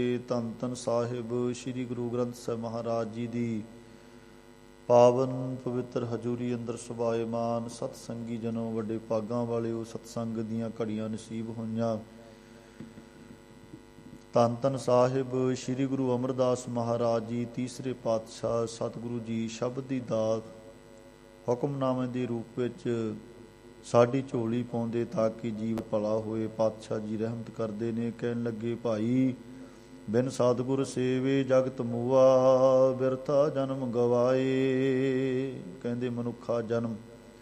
ਧੰਨ ਧੰਨ ਸਾਹਿਬ ਸ੍ਰੀ ਗੁਰੂ ਗ੍ਰੰਥ ਸਾਹਿਬ ਮਹਾਰਾਜ ਜੀ ਦੀ ਪਾਵਨ ਪਵਿੱਤਰ ਹਜ਼ੂਰੀ ਅੰਦਰ ਸੁਭਾਏਮਾਨ ਸਤਸੰਗੀ ਜਨੋ, ਵੱਡੇ ਭਾਗਾਂ ਵਾਲਿਓ, ਸਤਸੰਗ ਦੀਆਂ ਘੜੀਆਂ ਨਸੀਬ ਹੋਈਆਂ। ਧੰਨ ਧੰਨ ਸਾਹਿਬ ਸ੍ਰੀ ਗੁਰੂ ਅਮਰਦਾਸ ਮਹਾਰਾਜ ਜੀ ਤੀਸਰੇ ਪਾਤਸ਼ਾਹ ਸਤਿਗੁਰੂ ਜੀ ਸ਼ਬਦ ਦੀ ਦਾਤ ਹੁਕਮਨਾਮੇ ਦੇ ਰੂਪ ਵਿੱਚ ਸਾਡੀ ਝੋਲੀ ਪਾਉਂਦੇ ਤਾਂ ਕਿ ਜੀਵ ਭਲਾ ਹੋਏ। ਪਾਤਸ਼ਾਹ ਜੀ ਰਹਿਮਤ ਕਰਦੇ ਨੇ, ਕਹਿਣ ਲੱਗੇ ਭਾਈ ਬਿਨ ਸਤਿਗੁਰ ਸੇਵੇ ਜਗਤ ਮੂਆ, ਬਿਰਥਾ ਜਨਮ ਗਵਾਏ। ਕਹਿੰਦੇ ਮਨੁੱਖਾ ਜਨਮ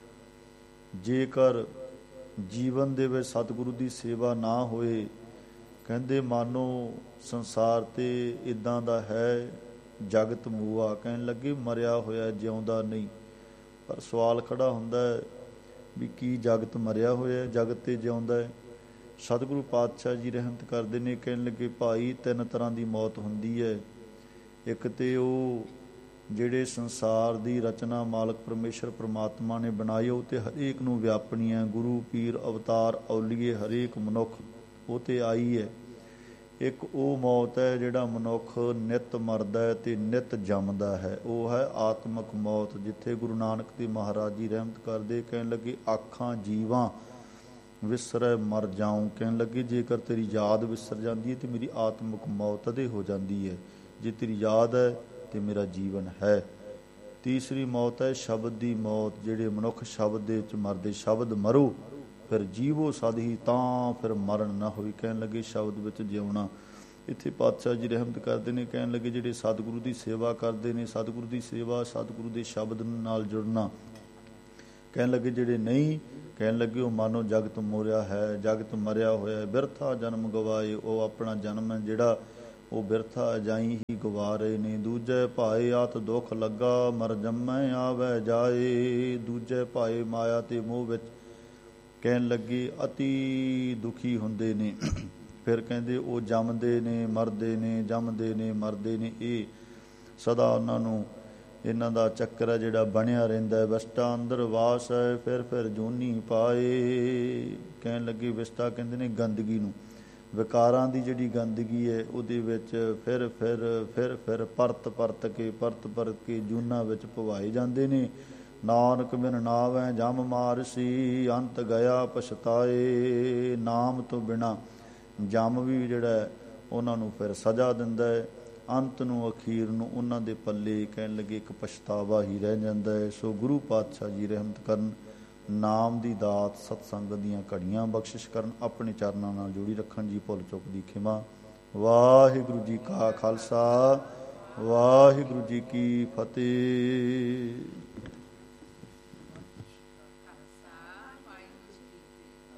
ਜੇਕਰ ਜੀਵਨ ਦੇ ਵਿੱਚ ਸਤਿਗੁਰੂ ਦੀ ਸੇਵਾ ਨਾ ਹੋਏ, ਕਹਿੰਦੇ ਮਾਨੋ ਸੰਸਾਰ ਤੇ ਇੱਦਾਂ ਦਾ ਹੈ ਜਗਤ ਮੂਆ। ਕਹਿਣ ਲੱਗੇ ਮਰਿਆ ਹੋਇਆ, ਜਿਉਂਦਾ ਨਹੀਂ। ਪਰ ਸਵਾਲ ਖੜਾ ਹੁੰਦਾ ਹੈ ਵੀ ਕੀ ਜਗਤ ਮਰਿਆ ਹੋਇਆ, ਜਗਤ ਤੇ ਜਿਉਂਦਾ ਹੈ? ਸਤਿਗੁਰੂ ਪਾਤਸ਼ਾਹ ਜੀ ਰਹਿਮਤ ਕਰਦੇ ਨੇ, ਕਹਿਣ ਲੱਗੇ ਭਾਈ ਤਿੰਨ ਤਰ੍ਹਾਂ ਦੀ ਮੌਤ ਹੁੰਦੀ ਹੈ। ਇੱਕ ਤੇ ਉਹ ਜਿਹੜੇ ਸੰਸਾਰ ਦੀ ਰਚਨਾ ਮਾਲਕ ਪਰਮੇਸ਼ਰ ਪ੍ਰਮਾਤਮਾ ਨੇ ਬਣਾਈ, ਉਹ ਤੇ ਹਰੇਕ ਨੂੰ ਵਿਆਪਣੀ ਹੈ। ਗੁਰੂ ਪੀਰ ਅਵਤਾਰ ਔਲੀਏ ਹਰੇਕ ਮਨੁੱਖ ਉਹ ਤੇ ਆਈ ਹੈ। ਇੱਕ ਉਹ ਮੌਤ ਹੈ ਜਿਹੜਾ ਮਨੁੱਖ ਨਿੱਤ ਮਰਦਾ ਹੈ ਤੇ ਨਿੱਤ ਜੰਮਦਾ ਹੈ, ਉਹ ਹੈ ਆਤਮਕ ਮੌਤ। ਜਿੱਥੇ ਗੁਰੂ ਨਾਨਕ ਦੇਵ ਮਹਾਰਾਜ ਜੀ ਰਹਿਮਤ ਕਰਦੇ, ਕਹਿਣ ਲੱਗੇ ਆਖਾਂ ਜੀਵਾਂ ਵਿਸਰੈ ਮਰ ਜਾਊਂ। ਕਹਿਣ ਲੱਗੇ ਜੇਕਰ ਤੇਰੀ ਯਾਦ ਵਿਸਰ ਜਾਂਦੀ ਹੈ ਤੇ ਮੇਰੀ ਆਤਮਕ ਮੌਤ ਅਦੇ ਹੋ ਜਾਂਦੀ ਹੈ। ਜੇ ਤੇਰੀ ਯਾਦ ਹੈ ਤੇ ਮੇਰਾ ਜੀਵਨ ਹੈ। ਤੀਸਰੀ ਮੌਤ ਹੈ ਸ਼ਬਦ ਦੀ ਮੌਤ। ਜਿਹੜੇ ਮਨੁੱਖ ਸ਼ਬਦ ਦੇ ਵਿੱਚ ਮਰਦੇ, ਸ਼ਬਦ ਮਰੋ ਫਿਰ ਜੀਵੋ ਸਦ ਹੀ, ਤਾਂ ਫਿਰ ਮਰਨ ਨਾ ਹੋਈ। ਕਹਿਣ ਲੱਗੇ ਸ਼ਬਦ ਵਿੱਚ ਜਿਉਣਾ। ਇੱਥੇ ਪਾਤਸ਼ਾਹ ਜੀ ਰਹਿਮਤ ਕਰਦੇ ਨੇ, ਕਹਿਣ ਲੱਗੇ ਜਿਹੜੇ ਸਤਿਗੁਰੂ ਦੀ ਸੇਵਾ ਕਰਦੇ ਨੇ, ਸਤਿਗੁਰੂ ਦੀ ਸੇਵਾ ਸਤਿਗੁਰੂ ਦੇ ਸ਼ਬਦ ਨਾਲ ਜੁੜਨਾ। ਕਹਿਣ ਲੱਗੇ ਜਿਹੜੇ ਨਹੀਂ, ਕਹਿਣ ਲੱਗੇ ਉਹ ਮਾਨੋ ਜਗਤ ਮੋਰਿਆ ਹੈ, ਜਗਤ ਮਰਿਆ ਹੋਇਆ, ਬਿਰਥਾ ਜਨਮ ਗਵਾਏ। ਉਹ ਆਪਣਾ ਜਨਮ ਹੈ ਜਿਹੜਾ ਉਹ ਬਿਰਥਾ ਅਜਾਈ ਹੀ ਗਵਾ ਰਹੇ ਨੇ। ਦੂਜੇ ਭਾਏ ਆਤ ਦੁੱਖ ਲੱਗਾ, ਮਰ ਜੰਮੈ ਆਵੈ ਜਾਏ। ਦੂਜੇ ਭਾਏ ਮਾਇਆ ਤੇ ਮੋਹ ਵਿੱਚ ਕਹਿਣ ਲੱਗੇ ਅਤੀ ਦੁਖੀ ਹੁੰਦੇ ਨੇ। ਫਿਰ ਕਹਿੰਦੇ ਉਹ ਜੰਮਦੇ ਨੇ ਮਰਦੇ ਨੇ, ਜੰਮਦੇ ਨੇ ਮਰਦੇ ਨੇ। ਇਹ ਸਦਾ ਉਹਨਾਂ ਨੂੰ ਇਹਨਾਂ ਦਾ ਚੱਕਰ ਹੈ ਜਿਹੜਾ ਬਣਿਆ ਰਹਿੰਦਾ। ਵਿਸਟਾ ਅੰਦਰ ਵਾਸ ਹੈ, ਫਿਰ ਜੂਨੀ ਪਾਏ। ਕਹਿਣ ਲੱਗੇ ਵਿਸਟਾ ਕਹਿੰਦੇ ਨੇ ਗੰਦਗੀ ਨੂੰ, ਵਿਕਾਰਾਂ ਦੀ ਜਿਹੜੀ ਗੰਦਗੀ ਹੈ ਉਹਦੇ ਵਿੱਚ ਫਿਰ ਪਰਤ ਕੇ ਜੂਨਾਂ ਵਿੱਚ ਪਵਾਏ ਜਾਂਦੇ ਨੇ। ਨਾਨਕ ਬਿਨ ਨਾਵੈ ਜਮ ਮਾਰਸੀ, ਅੰਤ ਗਿਆ ਪਛਤਾਏ। ਨਾਮ ਤੋਂ ਬਿਨਾਂ ਜਮ ਵੀ ਜਿਹੜਾ ਉਹਨਾਂ ਨੂੰ ਫਿਰ ਸਜ਼ਾ ਦਿੰਦਾ ਹੈ। ਅੰਤ ਨੂੰ ਅਖੀਰ ਨੂੰ ਉਹਨਾਂ ਦੇ ਪੱਲੇ ਕਹਿਣ ਲੱਗੇ ਇੱਕ ਪਛਤਾਵਾ ਹੀ ਰਹਿ ਜਾਂਦਾ ਹੈ। ਸੋ ਗੁਰੂ ਪਾਤਸ਼ਾਹ ਜੀ ਰਹਿਮਤ ਕਰਨ, ਨਾਮ ਦੀ ਦਾਤ ਸਤਸੰਗ ਦੀਆਂ ਘੜੀਆਂ ਬਖਸ਼ਿਸ਼ ਕਰਨ, ਆਪਣੇ ਚਰਨਾਂ ਨਾਲ ਜੋੜੀ ਰੱਖਣ ਜੀ। ਭੁੱਲ ਚੁੱਕ ਦੀ ਖਿਮਾ। ਵਾਹਿਗੁਰੂ ਜੀ ਕਾ ਖਾਲਸਾ, ਵਾਹਿਗੁਰੂ ਜੀ ਕੀ ਫਤਿਹ।